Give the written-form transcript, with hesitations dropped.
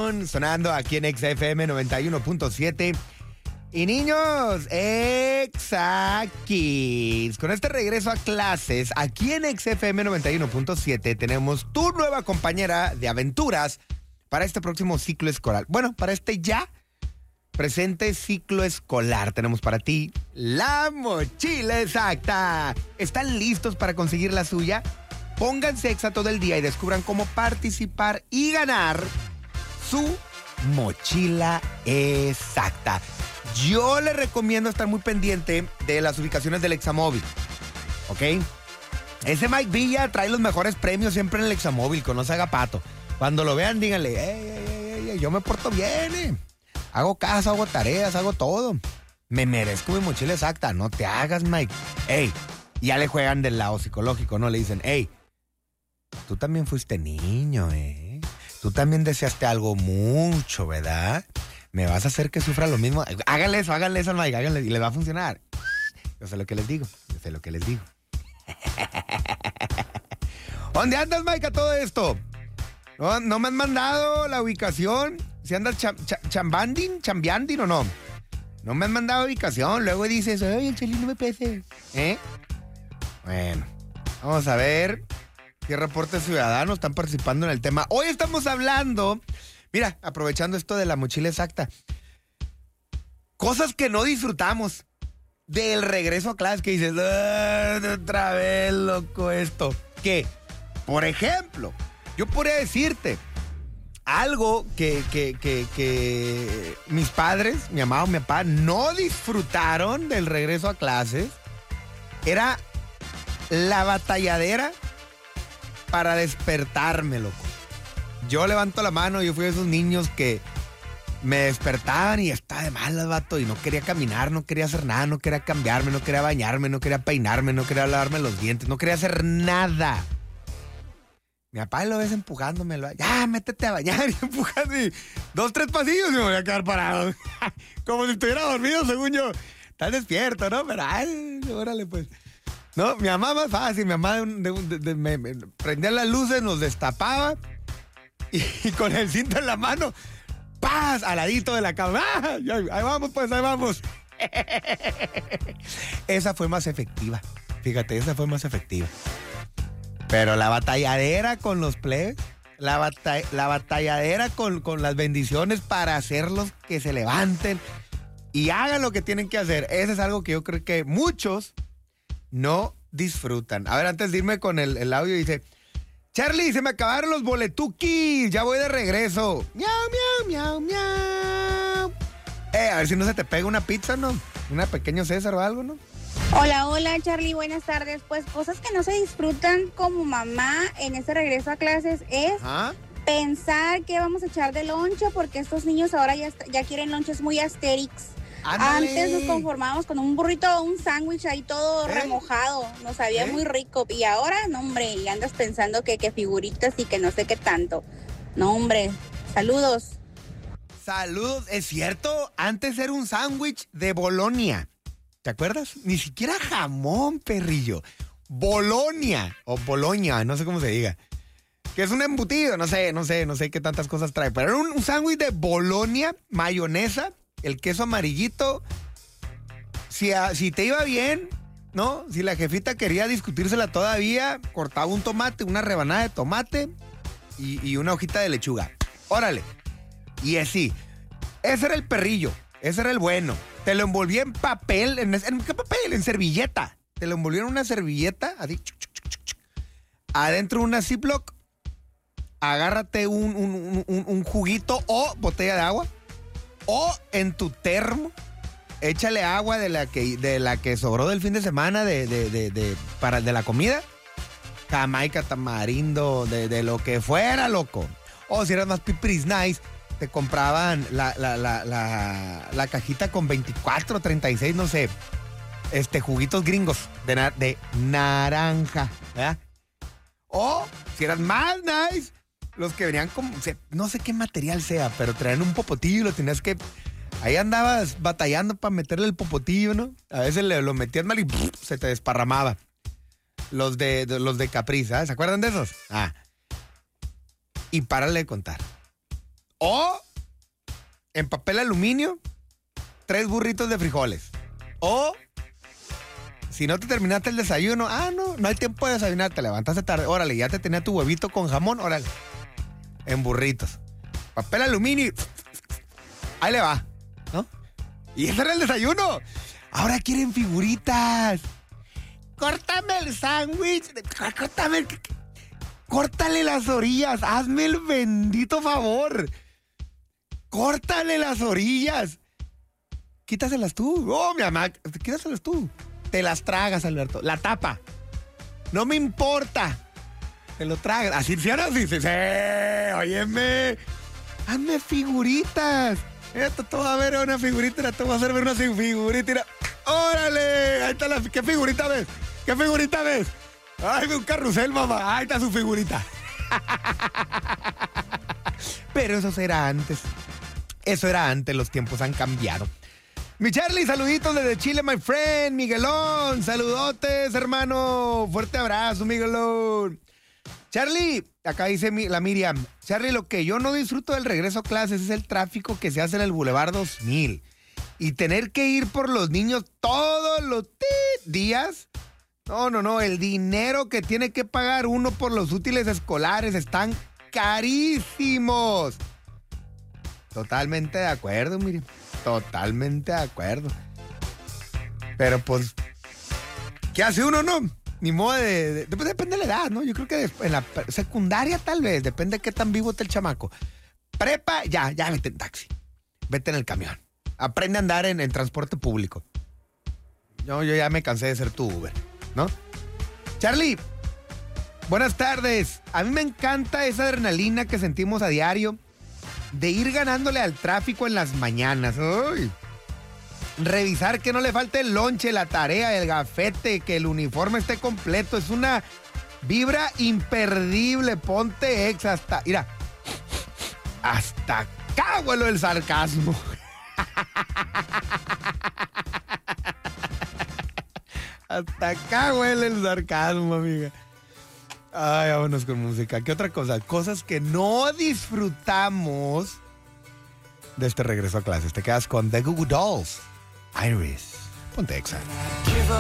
Brown sonando aquí en XFM 91.7. Y niños, Kids, con este regreso a clases, aquí en XFM 91.7 tenemos tu nueva compañera de aventuras para este próximo ciclo escolar. Bueno, para este ya presente ciclo escolar tenemos para ti la mochila exacta. ¿Están listos para conseguir la suya? Pónganse exa todo el día y descubran cómo participar y ganar su mochila exacta. Yo les recomiendo estar muy pendiente de las ubicaciones del Examóvil, ¿ok? Ese Mike Villa trae los mejores premios siempre en el Examóvil, que no se haga pato. Cuando lo vean, díganle, ey, yo me porto bien, hago caso, hago tareas, hago todo. Me merezco mi mochila exacta, no te hagas, Mike. Ey, ya le juegan del lado psicológico, ¿no? Le dicen, ey, tú también fuiste niño, tú también deseaste algo mucho, ¿verdad? ¿Me vas a hacer que sufra lo mismo? Háganle eso, Mike, háganle, y le va a funcionar. Yo sé lo que les digo. ¿Dónde andas, Mike, a todo esto? ¿No me han mandado la ubicación? ¿Si andas chambeanding o no? No me han mandado ubicación, luego dices, ay, el Chelín no me pese. Bueno, vamos a ver qué reportes ciudadanos están participando en el tema. Hoy estamos hablando... Mira, aprovechando esto de la mochila exacta. Cosas que no disfrutamos del regreso a clase, que dices, otra vez, loco, esto. Que, por ejemplo, yo podría decirte algo que mis padres, mi mamá o mi papá, no disfrutaron del regreso a clases. Era la batalladera para despertarme, loco. Yo levanto la mano, yo fui de esos niños que me despertaban y estaba de malas, vato, y no quería caminar, no quería hacer nada, no quería cambiarme, no quería bañarme, no quería peinarme, no quería lavarme los dientes, no quería hacer nada. Mi papá lo ves empujándome, ya, métete a bañar, y empujando, y 2, 3 pasillos y me voy a quedar parado. Como si estuviera dormido, según yo. Estás despierto, ¿no? Pero, ay, órale, pues. No, mi mamá más fácil, mi mamá me prendía las luces, nos destapaba, y con el cinto en la mano, ¡paz! Al ladito de la cama. ¡Ah! Ahí vamos, pues, ahí vamos. Esa fue más efectiva. Fíjate, esa fue más efectiva. Pero la batalladera con los plebes, la batalladera con las bendiciones para hacerlos que se levanten y hagan lo que tienen que hacer. Eso es algo que yo creo que muchos no disfrutan. A ver, antes de irme con el audio, dice... Charlie, se me acabaron los boletuquis, ya voy de regreso. Miau, miau, miau, miau. A ver si no se te pega una pizza, ¿no? Una pequeño César o algo, ¿no? Hola, Charlie, buenas tardes. Pues cosas que no se disfrutan como mamá en este regreso a clases es pensar que vamos a echar de lonche, porque estos niños ahora ya quieren lonches muy Asterix. ¡Ándale! Antes nos conformábamos con un burrito o un sándwich ahí todo remojado, nos sabía muy rico, y ahora, no hombre, y andas pensando que figuritas y que no sé qué tanto. No hombre, saludos. Saludos, es cierto, antes era un sándwich de Bolonia, ¿te acuerdas? Ni siquiera jamón, perrillo, Bolonia, o Boloña, no sé cómo se diga, que es un embutido, no sé qué tantas cosas trae, pero era un sándwich de Bolonia, mayonesa, el queso amarillito. Si te iba bien, ¿no? Si la jefita quería discutírsela todavía, cortaba un tomate, una rebanada de tomate y una hojita de lechuga. Órale. Y así. Ese era el perrillo. Ese era el bueno. Te lo envolvía en papel. ¿En qué papel? En servilleta. Te lo envolvía en una servilleta, así. Adentro una Ziploc. Agárrate un juguito o botella de agua. O en tu termo, échale agua de la que sobró del fin de semana de la comida. Jamaica, tamarindo, de lo que fuera, loco. O si eras más pipiris nice, te compraban la cajita con 24, 36, no sé, juguitos gringos de naranja, ¿verdad? O si eras más nice, los que venían como, no sé qué material sea, pero traían un popotillo y lo tenías que... Ahí andabas batallando para meterle el popotillo, ¿no? A veces lo metías mal y se te desparramaba. Los de Capri, ¿sabes? ¿Se acuerdan de esos? Y párale de contar. O en papel aluminio, 3 burritos de frijoles. O si no te terminaste el desayuno, no hay tiempo de desayunar, te levantaste tarde, órale, ya te tenía tu huevito con jamón, órale, en burritos. Papel aluminio, ahí le va, ¿no? Y ese era el desayuno. Ahora quieren figuritas. Córtame el sándwich, córtale las orillas, hazme el bendito favor. Córtale las orillas. Quítaselas tú. Oh, mi mamá, quítaselas tú. Te las tragas, Alberto. La tapa. No me importa. Te lo tragas. Así, ¿sí o no? Sí, óyeme. Hazme figuritas. Esto te va a ver una figurita, te voy a hacer ver una figurita. ¡Órale! Ahí está la... ¿Qué figurita ves? ¿Qué figurita ves? ¡Ay, un carrusel, mamá! Ahí está su figurita. Pero eso era antes. Eso era antes, los tiempos han cambiado. Mi Charlie, saluditos desde Chile, my friend. Miguelón, saludotes, hermano. Fuerte abrazo, Miguelón. Charlie, acá dice la Miriam. Charlie, lo que yo no disfruto del regreso a clases es el tráfico que se hace en el Boulevard 2000. Y tener que ir por los niños todos los días. No. El dinero que tiene que pagar uno por los útiles escolares están carísimos. Totalmente de acuerdo, Miriam. Totalmente de acuerdo. Pero pues, ¿qué hace uno, no? Ni modo depende de la edad, ¿no? Yo creo que en la secundaria tal vez, depende de qué tan vivo esté el chamaco. Prepa, ya vete en taxi. Vete en el camión. Aprende a andar en transporte público. Yo ya me cansé de ser tu Uber, ¿no? Charlie, buenas tardes. A mí me encanta esa adrenalina que sentimos a diario de ir ganándole al tráfico en las mañanas. Uy. Revisar que no le falte el lonche, la tarea, el gafete, que el uniforme esté completo. Es una vibra imperdible. Ponte ex hasta... Mira, hasta acá huelo el sarcasmo. Hasta acá huele el sarcasmo, amiga. Ay, vámonos con música. ¿Qué otra cosa? Cosas que no disfrutamos de este regreso a clases. Te quedas con The Goo Goo Dolls. Iris. Ponte exa.